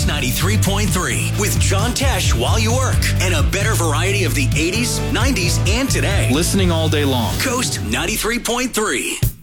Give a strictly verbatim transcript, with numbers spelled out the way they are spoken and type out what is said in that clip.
Coast ninety-three point three with John Tesh while you work and a better variety of the eighties, nineties, and today. Listening all day long. Coast ninety-three point three.